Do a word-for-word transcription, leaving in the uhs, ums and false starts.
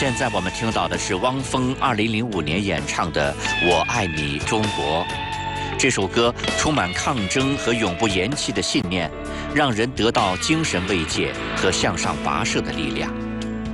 现在我们听到的是汪峰二零零五年演唱的《我爱你中国》。这首歌充满抗争和永不言弃的信念，让人得到精神慰藉和向上跋涉的力量。